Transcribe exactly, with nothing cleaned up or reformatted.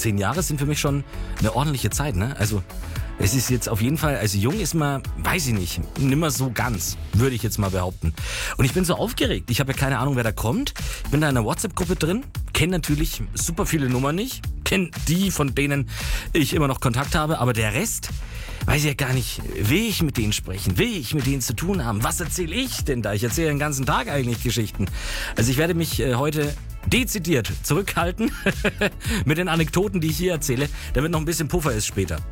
zehn Jahre sind für mich schon eine ordentliche Zeit, ne? Also es ist jetzt auf jeden Fall, also jung ist man, weiß ich nicht, nimmer so ganz, würde ich jetzt mal behaupten. Und ich bin so aufgeregt. Ich habe ja keine Ahnung, wer da kommt. Ich bin da in einer WhatsApp-Gruppe drin, kenne natürlich super viele Nummern nicht, kenne die, von denen ich immer noch Kontakt habe, aber der Rest weiß ich ja gar nicht, will ich mit denen sprechen, will ich mit denen zu tun haben, was erzähle ich denn da? Ich erzähle den ganzen Tag eigentlich Geschichten. Also ich werde mich äh, heute dezidiert zurückhalten mit den Anekdoten, die ich hier erzähle, damit noch ein bisschen Puffer ist später.